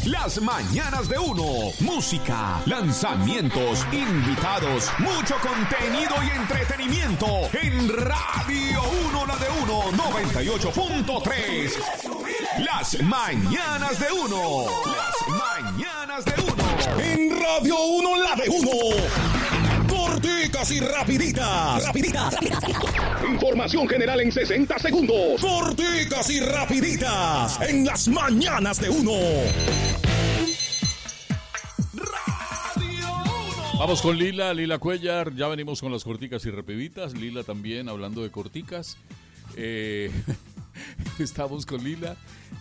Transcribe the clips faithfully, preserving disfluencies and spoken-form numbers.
Las mañanas de uno. Música, lanzamientos, invitados, mucho contenido y entretenimiento en Radio uno, la de uno, noventa y ocho punto tres. Las mañanas de uno. Las mañanas de uno. En Radio uno, la de uno. Corticas y rapiditas. Rapiditas. Información general en sesenta segundos. Corticas y rapiditas. En las mañanas de uno. Vamos con Lila, Lila Cuellar. Ya venimos con las corticas y rapiditas. Lila también hablando de corticas. Eh, estamos con Lila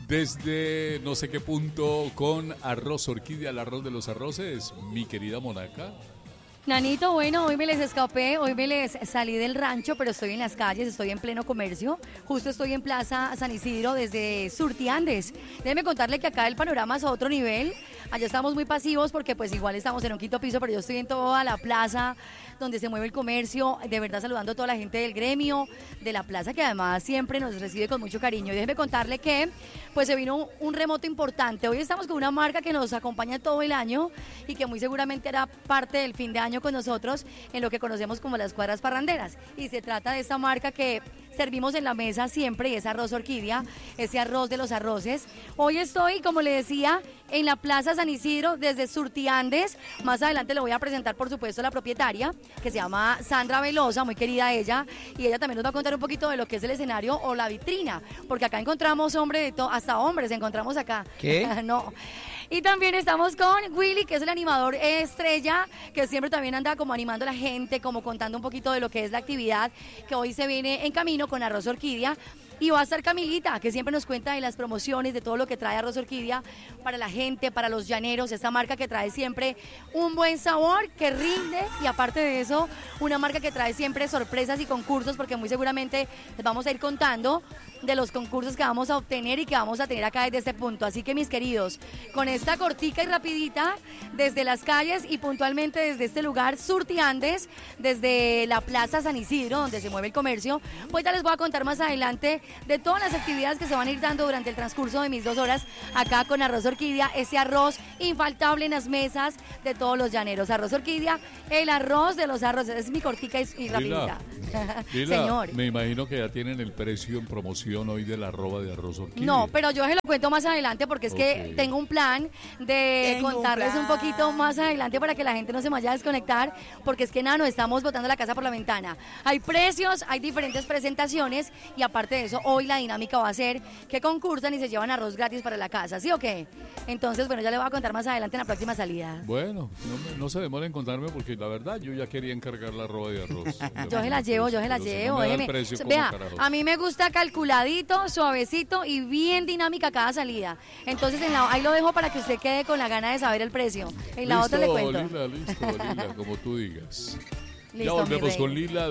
desde no sé qué punto con arroz orquídea, el arroz de los arroces. Mi querida Monaca. Nanito, bueno, hoy me les escapé, hoy me les salí del rancho, pero estoy en las calles, estoy en pleno comercio. Justo estoy en Plaza San Isidro desde Surtiandes. Déjeme contarle que acá el panorama es a otro nivel. Allá estamos muy pasivos porque pues igual estamos en un quinto piso, pero yo estoy en toda la plaza donde se mueve el comercio, de verdad saludando a toda la gente del gremio, de la plaza, que además siempre nos recibe con mucho cariño. Y déjeme contarle que pues se vino un, un remoto importante. Hoy estamos con una marca que nos acompaña todo el año y que muy seguramente hará parte del fin de año con nosotros en lo que conocemos como las cuadras parranderas. Y se trata de esta marca que servimos en la mesa siempre y es arroz orquídea, ese arroz de los arroces. Hoy estoy, como le decía, en la Plaza San Isidro desde Surtiandes. Más adelante le voy a presentar, por supuesto, a la propietaria, que se llama Sandra Velosa, muy querida ella, y ella también nos va a contar un poquito de lo que es el escenario o la vitrina, porque acá encontramos hombres de todo, hasta hombres encontramos acá. ¿Qué? No. Y también estamos con Willy, que es el animador estrella, que siempre también anda como animando a la gente, como contando un poquito de lo que es la actividad que hoy se viene en camino con Arroz Orquídea. Y va a estar Camilita, que siempre nos cuenta de las promociones, de todo lo que trae Arroz Orquídea para la gente, para los llaneros, esta marca que trae siempre un buen sabor, que rinde, y aparte de eso, una marca que trae siempre sorpresas y concursos, porque muy seguramente les vamos a ir contando de los concursos que vamos a obtener y que vamos a tener acá desde este punto. Así que, mis queridos, con esta cortica y rapidita, desde las calles y puntualmente desde este lugar, Surtiandes, desde la Plaza San Isidro, donde se mueve el comercio, pues ya les voy a contar más adelante de todas las actividades que se van a ir dando durante el transcurso de mis dos horas acá con Arroz Orquídea, ese arroz infaltable en las mesas de todos los llaneros. Arroz Orquídea, el arroz de los arroces. Es mi cortica y, y rapidita. Lila, Señor. Me imagino que ya tienen el precio en promoción hoy de la arroba de Arroz Orquídea. No, pero yo se lo cuento más adelante porque es Ok. que tengo un plan de Tengo un contarles un, plan. poquito más adelante para que la gente no se me vaya a desconectar, porque es que nada, nos estamos botando la casa por la ventana. Hay precios, hay diferentes presentaciones y aparte de eso, hoy la dinámica va a ser que concursan y se llevan arroz gratis para la casa, ¿sí o qué? Entonces, bueno, ya le voy a contar más adelante en la próxima salida. Bueno, no, me- no se demore en contarme porque la verdad yo ya quería encargar la arroba de arroz. Yo se la llevo, yo se la Pero si llevo. no me da el déjeme. precio, ¿cómo Vea, carajos? a mí me gusta calculadito, suavecito y bien dinámica cada salida. Entonces, en la- ahí lo dejo para que usted quede con la gana de saber el precio. En la otra le cuento. Lila, listo, Lila, como tú digas. Ya Listo, mi volvemos rey. con Lila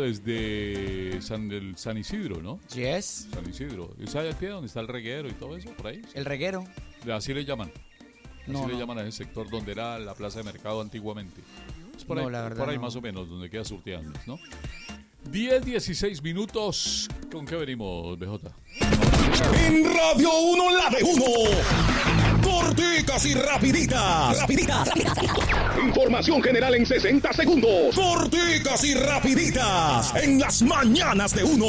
desde San, del San Isidro, ¿no? Yes. San Isidro. ¿Y sabe aquí dónde está el reguero y todo eso? Por ahí. El reguero. Así le llaman. Así No, le no. llaman a ese sector donde era la plaza de mercado antiguamente. Es por No, ahí, la verdad por ahí no. más o menos, donde queda Surtiandes, ¿no? diez, dieciséis minutos. ¿Con qué venimos, B J? En Radio uno, la de uno. Corticas y rapiditas. Rapiditas. Información general en sesenta segundos. Corticas y rapiditas. En las mañanas de uno.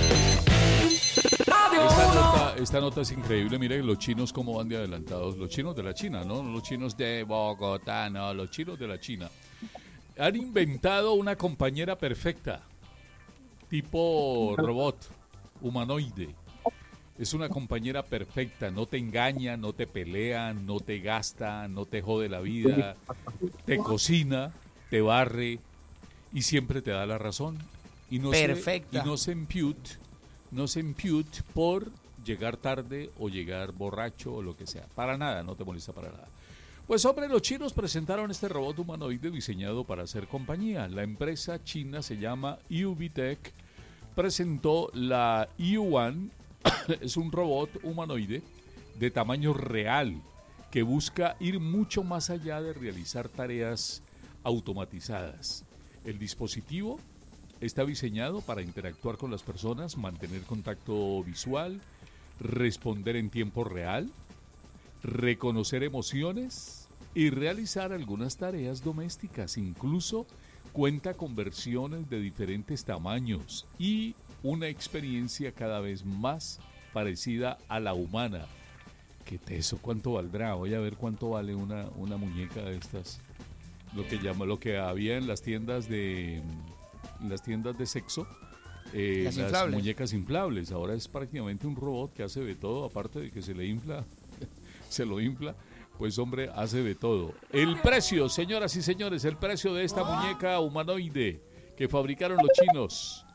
Esta nota, esta nota es increíble. Mire los chinos cómo van de adelantados. Los chinos de la China, ¿no? No los chinos de Bogotá, no. Los chinos de la China. Han inventado una compañera perfecta. Tipo robot, humanoide. Es una compañera perfecta. No te engaña, no te pelea, no te gasta, no te jode la vida. Te cocina, te barre y siempre te da la razón. Y no Perfecta. Se, y no se impute, no se impute por llegar tarde o llegar borracho o lo que sea. Para nada, no te molesta para nada. Pues hombre, los chinos presentaron este robot humanoide diseñado para hacer compañía. La empresa china se llama UbiTech. Presentó la U uno. Es un robot humanoide de tamaño real que busca ir mucho más allá de realizar tareas automatizadas. El dispositivo está diseñado para interactuar con las personas, mantener contacto visual, responder en tiempo real, reconocer emociones y realizar algunas tareas domésticas. Incluso cuenta con versiones de diferentes tamaños y una experiencia cada vez más parecida a la humana. ¿Qué teso? ¿Cuánto valdrá? Voy a ver cuánto vale una, una muñeca de estas. Lo que llama, lo que había en las tiendas de en las tiendas de sexo, eh, las, las inflables. muñecas inflables. Ahora es prácticamente un robot que hace de todo, aparte de que se le infla, se lo infla, pues hombre, hace de todo. El precio, señoras y señores, el precio de esta muñeca humanoide que fabricaron los chinos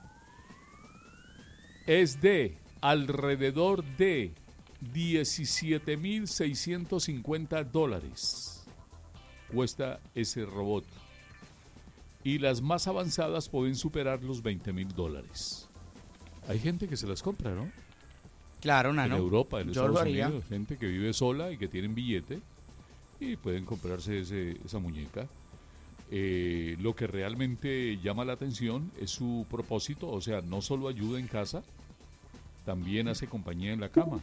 es de alrededor de diecisiete mil seiscientos cincuenta dólares. Cuesta ese robot. Y las más avanzadas pueden superar los veinte mil dólares. Hay gente que se las compra, ¿no? Claro, Nano. En Europa, en Yo lo Estados haría. Unidos, gente que vive sola y que tienen billete y pueden comprarse ese, esa muñeca. Eh, lo que realmente llama la atención es su propósito, o sea, no solo ayuda en casa, también hace compañía en la cama.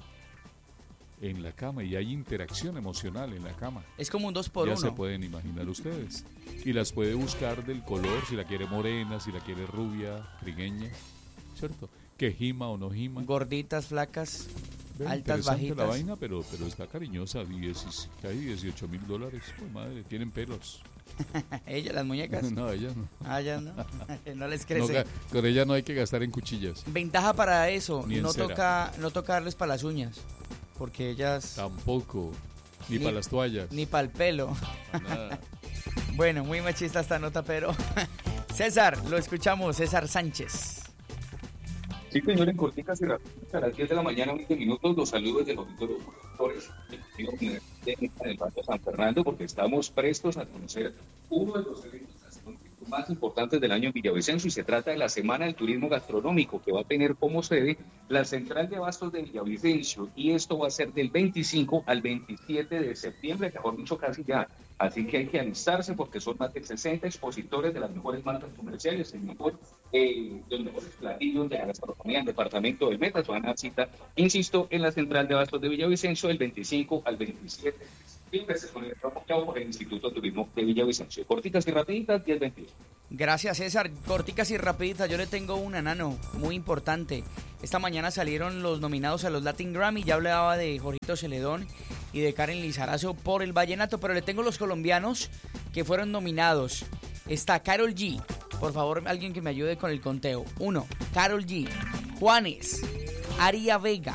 En la cama, y hay interacción emocional en la cama. Es como un dos por Ya uno. se pueden imaginar ustedes. Y las puede buscar del color, si la quiere morena, si la quiere rubia, trigueña, ¿cierto? Que gima o no gima. Gorditas, flacas, Ve, altas, interesante bajitas. la vaina, pero, pero está cariñosa. diez, hay dieciocho mil dólares. Oh, madre, tienen pelos. Ellas, las muñecas. No, ella no. Ah, ya no. No les No, crece. ga- con ella no hay que gastar en cuchillas. Ventaja para eso, Ni en no cera. toca, no toca darles para las uñas, porque ellas Tampoco. Ni, Ni- para las toallas. ni para el pelo. para nada. Bueno, muy machista esta nota, pero César, lo escuchamos, César Sánchez. Sí, señor, en corticas y rápidas, a las diez de la mañana, veinte minutos, los saludos del auditorio Productores en el Parque San Fernando, porque estamos prestos a conocer uno de los eventos gastronómicos más importantes del año en Villavicencio, y se trata de la Semana del Turismo Gastronómico, que va a tener como sede la Central de Abastos de Villavicencio, y esto va a ser del veinticinco al veintisiete de septiembre, mejor dicho, casi ya. Así que hay que alistarse porque son más de sesenta expositores de las mejores marcas comerciales, el mejor, eh, los mejores platillos de la gastronomía del departamento del Meta. Se van a dar cita, insisto, en la Central de Abastos de Villavicencio del veinticinco al veintisiete de septiembre. Se pone apoyado por el Instituto de Turismo de Villavicencio. Cortitas y rapiditas, diez veintiocho. Gracias, César. Corticas y rapiditas, yo le tengo una, Nano, muy importante. Esta mañana salieron los nominados a los Latin Grammy, ya hablaba de Jorgito Celedón y de Karen Lizarazo por el vallenato, pero le tengo los colombianos que fueron nominados. Está Karol G, por favor, alguien que me ayude con el conteo. Uno, Karol G, Juanes, Aria Vega,